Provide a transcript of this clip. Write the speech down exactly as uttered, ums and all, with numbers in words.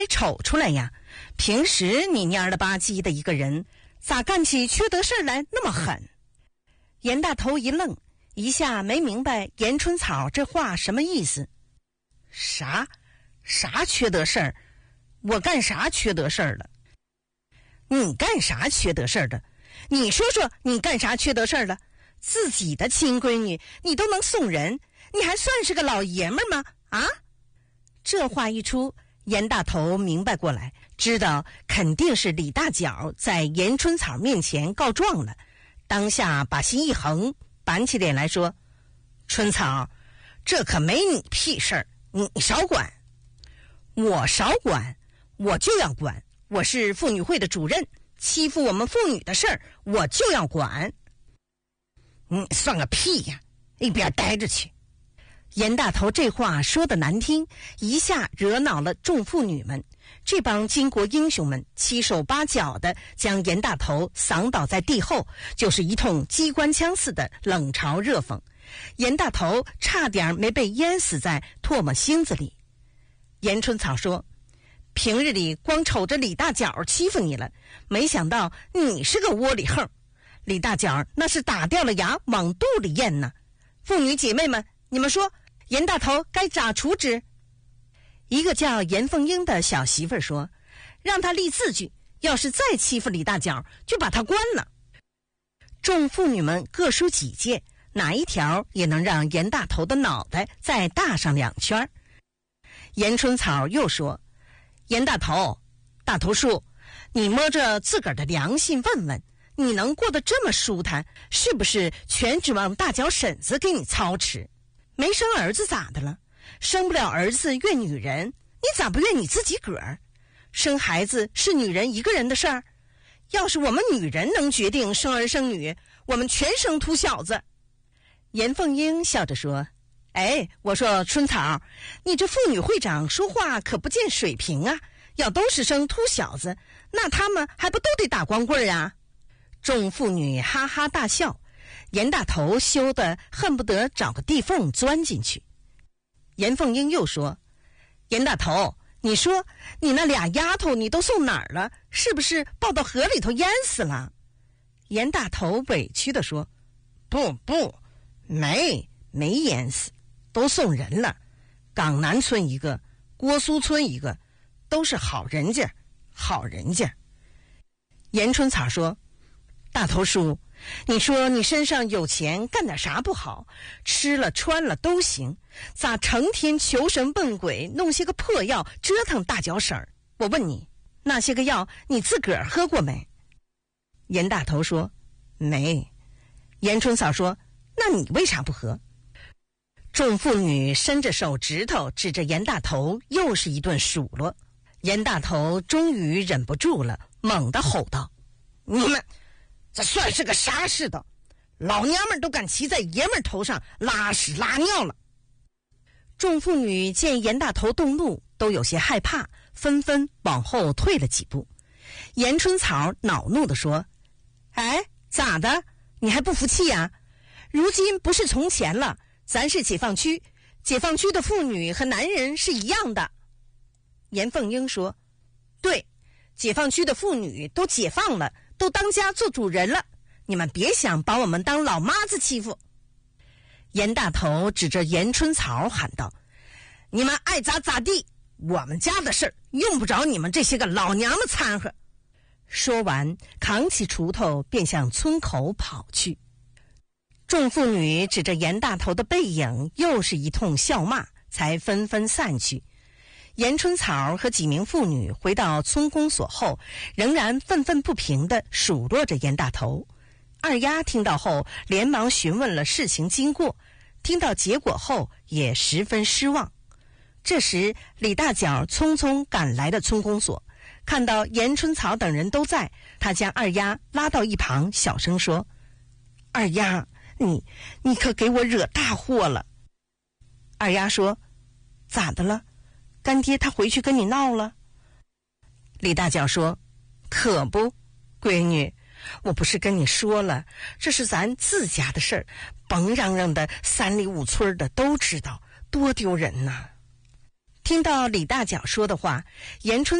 瞅出来呀？平时你蔫了吧唧的一个人，咋干起缺德事来那么狠？严大头一愣，一下没明白严春草这话什么意思。啥？啥缺德事儿？我干啥缺德事儿了？你干啥缺德事儿的？你说说你干啥缺德事儿了？自己的亲闺女你都能送人，你还算是个老爷们儿吗？啊？这话一出，严大头明白过来，知道肯定是李大脚在严春草面前告状了，当下把心一横，板起脸来说：春草，这可没你屁事儿，你少管。我少管？我就要管，我是妇女会的主任，欺负我们妇女的事儿我就要管。你算个屁呀，一边待着去。严大头这话说的难听，一下惹恼了众妇女们。这帮巾帼英雄们七手八脚的将严大头扫倒在地后，就是一通机关枪似的冷嘲热讽。严大头差点没被淹死在唾沫星子里。严春草说：平日里光瞅着李大脚欺负你了，没想到你是个窝里横。李大脚那是打掉了牙往肚里咽呢。妇女姐妹们，你们说严大头该咋处置？一个叫严凤英的小媳妇说：让他立字据，要是再欺负李大脚就把他关了。众妇女们各抒己见，哪一条也能让严大头的脑袋再大上两圈。严春草又说：严大头，大头叔，你摸着自个儿的良心问问，你能过得这么舒坦，是不是全指望大脚婶子给你操持？没生儿子咋的了？生不了儿子怨女人，你咋不怨你自己个儿？生孩子是女人一个人的事儿，要是我们女人能决定生儿生女，我们全生秃小子。严凤英笑着说：哎，我说春草，你这妇女会长说话可不见水平啊，要都是生秃小子，那他们还不都得打光棍啊？众妇女哈哈大笑，严大头羞得恨不得找个地缝钻进去。严凤英又说：严大头，你说你那俩丫头你都送哪儿了？是不是抱到河里头淹死了？严大头委屈地说：不不，没没淹死，都送人了。港南村一个，郭苏村一个，都是好人家好人家。严春草说：大头叔，你说你身上有钱，干点啥不好？吃了穿了都行，咋成天求神问鬼，弄些个破药折腾大脚婶儿？我问你，那些个药你自个儿喝过没？严大头说：没。严春嫂说：那你为啥不喝？众妇女伸着手指头指着严大头，又是一顿数落。严大头终于忍不住了，猛地吼道：你们这算是个啥世道？老娘们都敢骑在爷们头上拉屎拉尿了。众妇女见严大头动怒，都有些害怕，纷纷往后退了几步。严春草恼怒地说：哎，咋的？你还不服气呀？如今不是从前了，咱是解放区，解放区的妇女和男人是一样的。严凤英说：对，解放区的妇女都解放了，都当家做主人了，你们别想把我们当老妈子欺负。严大头指着严春草喊道：你们爱咋咋地，我们家的事儿用不着你们这些个老娘们掺和。说完，扛起锄头便向村口跑去。众妇女指着严大头的背影，又是一通笑骂，才纷纷散去。严春草和几名妇女回到村公所后，仍然愤愤不平地数落着严大头。二丫听到后，连忙询问了事情经过，听到结果后也十分失望。这时，李大脚匆匆赶来的村公所，看到严春草等人都在，他将二丫拉到一旁，小声说：二丫，你你可给我惹大祸了。二丫说：咋的了？干爹他回去跟你闹了？李大脚说：可不，闺女，我不是跟你说了，这是咱自家的事儿，甭嚷嚷的三里五村的都知道，多丢人呐。 听到李大脚说的话，严春